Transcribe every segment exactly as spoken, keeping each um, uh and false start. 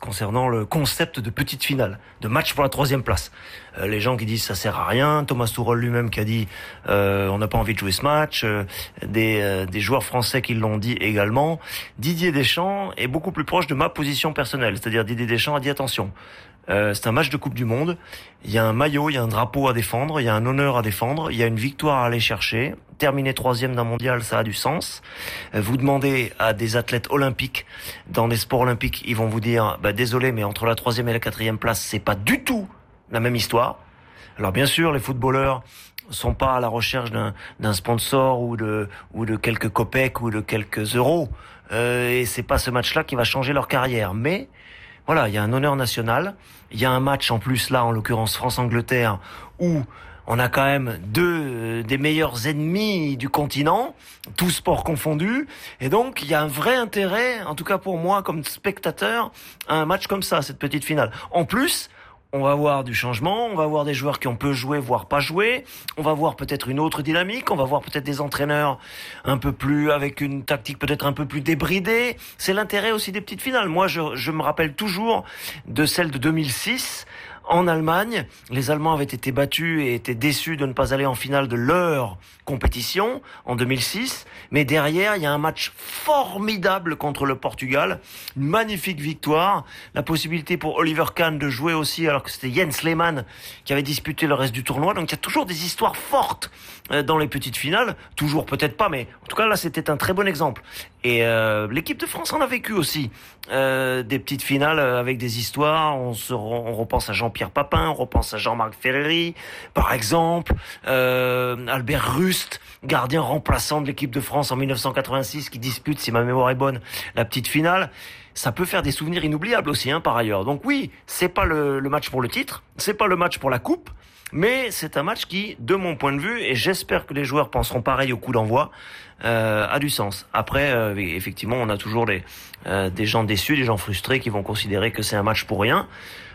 concernant le concept de petite finale, de match pour la troisième place. Euh, les gens qui disent ça sert à rien, Thomas Tuchel lui-même qui a dit euh, on n'a pas envie de jouer ce match, euh, des, euh, des joueurs français qui l'ont dit également. Didier Deschamps est beaucoup plus proche de ma position personnelle, c'est-à-dire Didier Deschamps a dit attention. Euh, c'est un match de Coupe du Monde. Il y a un maillot, il y a un drapeau à défendre, il y a un honneur à défendre, il y a une victoire à aller chercher. Terminer troisième d'un mondial, ça a du sens. Euh, vous demandez à des athlètes olympiques, dans les sports olympiques, ils vont vous dire, bah, désolé, mais entre la troisième et la quatrième place, c'est pas du tout la même histoire. Alors bien sûr, les footballeurs sont pas à la recherche d'un, d'un sponsor ou de, ou de quelques copecs ou de quelques euros. Euh, et c'est pas ce match-là qui va changer leur carrière. Mais voilà, il y a un honneur national. Il y a un match en plus là, en l'occurrence France-Angleterre, où on a quand même deux euh, des meilleurs ennemis du continent, tous sports confondus. Et donc, il y a un vrai intérêt, en tout cas pour moi, comme spectateur, à un match comme ça, cette petite finale. En plus, on va voir du changement, on va voir des joueurs qui ont peu joué, voire pas joué. On va voir peut-être une autre dynamique, on va voir peut-être des entraîneurs un peu plus, avec une tactique peut-être un peu plus débridée. C'est l'intérêt aussi des petites finales. Moi, je, je me rappelle toujours de celle de deux mille six. En Allemagne, les Allemands avaient été battus et étaient déçus de ne pas aller en finale de leur compétition en deux mille six. Mais derrière, il y a un match formidable contre le Portugal. Une magnifique victoire. La possibilité pour Oliver Kahn de jouer aussi, alors que c'était Jens Lehmann qui avait disputé le reste du tournoi. Donc il y a toujours des histoires fortes dans les petites finales. Toujours peut-être pas, mais en tout cas là, c'était un très bon exemple. Et euh, l'équipe de France en a vécu aussi. Euh, des petites finales avec des histoires. On, se, on repense à Jean-Pierre Papin, on repense à Jean-Marc Ferreri, par exemple. Euh, Albert Rust, gardien remplaçant de l'équipe de France en dix-neuf cent quatre-vingt-six, qui dispute, si ma mémoire est bonne, la petite finale. Ça peut faire des souvenirs inoubliables aussi, hein, par ailleurs. Donc oui, c'est pas le, le match pour le titre, c'est pas le match pour la coupe, mais c'est un match qui, de mon point de vue, et j'espère que les joueurs penseront pareil au coup d'envoi, euh, a du sens. Après, euh, effectivement, on a toujours des, euh, des gens déçus, des gens frustrés qui vont considérer que c'est un match pour rien.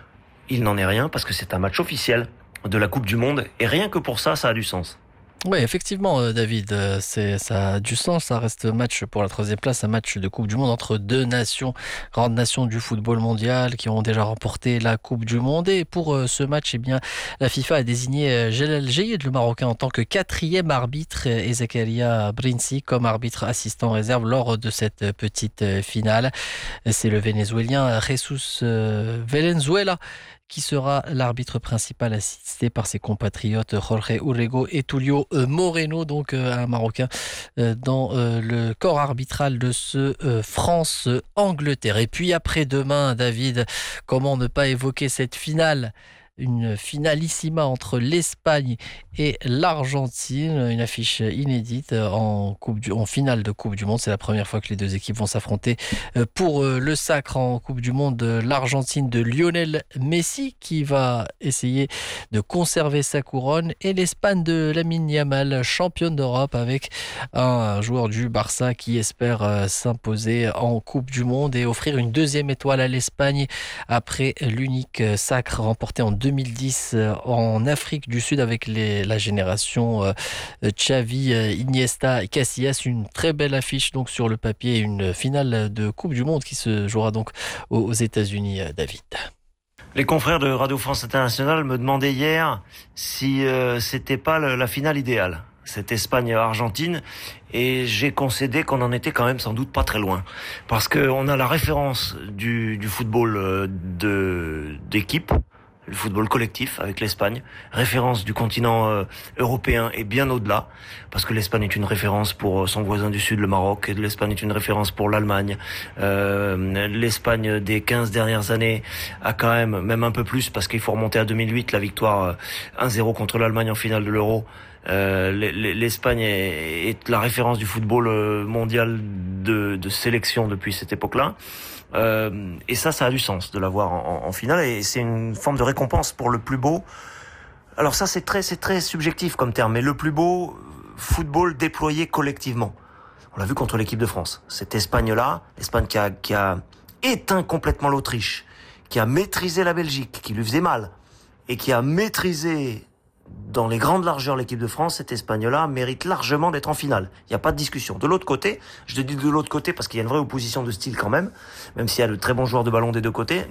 Il n'en est rien parce que c'est un match officiel de la Coupe du Monde et rien que pour ça, ça a du sens. Oui, effectivement, David, c'est, ça a du sens. Ça reste match pour la troisième place, un match de Coupe du Monde entre deux nations, grandes nations du football mondial qui ont déjà remporté la Coupe du Monde. Et pour ce match, eh bien, la FIFA a désigné Jelal Jayed, le Marocain, en tant que quatrième arbitre et Zakaria Brinsi comme arbitre assistant réserve lors de cette petite finale. C'est le Vénézuélien Jesus Valenzuela qui sera l'arbitre principal, assisté par ses compatriotes Jorge Urrego et Tulio Moreno, donc un Marocain dans le corps arbitral de ce France-Angleterre. Et puis après-demain, David, comment ne pas évoquer cette finale ? Une finalissima entre l'Espagne et l'Argentine, une affiche inédite en, coupe du, en finale de Coupe du Monde. C'est la première fois que les deux équipes vont s'affronter pour le sacre en Coupe du Monde. L'Argentine de Lionel Messi qui va essayer de conserver sa couronne et l'Espagne de Lamine Yamal, championne d'Europe, avec un joueur du Barça qui espère s'imposer en Coupe du Monde et offrir une deuxième étoile à l'Espagne après l'unique sacre remporté en deux mille dix en Afrique du Sud avec les, la génération euh, Xavi, Iniesta, Casillas. Une très belle affiche donc sur le papier, une finale de Coupe du Monde qui se jouera donc aux, aux États-Unis, David. Les confrères de Radio France Internationale me demandaient hier si euh, c'était pas le, la finale idéale, cette Espagne-Argentine, et j'ai concédé qu'on en était quand même sans doute pas très loin, parce que on a la référence du, du football de d'équipe, le football collectif avec l'Espagne, référence du continent euh, européen et bien au-delà, parce que l'Espagne est une référence pour son voisin du Sud, le Maroc, et l'Espagne est une référence pour l'Allemagne. Euh, L'Espagne des quinze dernières années a quand même, même un peu plus, parce qu'il faut remonter à deux mille huit, la victoire un zéro contre l'Allemagne en finale de l'Euro. Euh, L'Espagne est, est la référence du football mondial de, de sélection depuis cette époque-là. Euh, et ça, ça a du sens de l'avoir en, en finale, et c'est une forme de récompense pour le plus beau. Alors ça, c'est très, c'est très subjectif comme terme, mais le plus beau football déployé collectivement. On l'a vu contre l'équipe de France. Cette Espagne-là, l'Espagne qui a, qui a éteint complètement l'Autriche, qui a maîtrisé la Belgique, qui lui faisait mal, et qui a maîtrisé dans les grandes largeurs l'équipe de France, cette Espagne-là mérite largement d'être en finale. Il n'y a pas de discussion. De l'autre côté, je te dis de l'autre côté parce qu'il y a une vraie opposition de style quand même, même s'il y a de très bons joueurs de ballon des deux côtés.